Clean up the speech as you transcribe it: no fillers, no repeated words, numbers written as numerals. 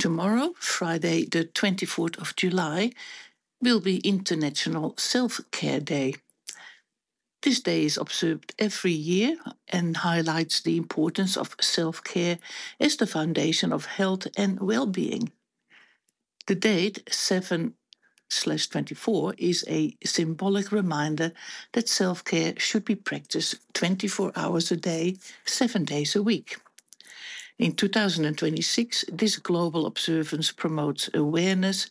Tomorrow, Friday, the 24th of July, will be International Self-Care Day. This day is observed every year and highlights the importance of self-care as the foundation of health and well-being. The date 7/24 is a symbolic reminder that self-care should be practiced 24 hours a day, 7 days a week. In 2026, this global observance promotes awareness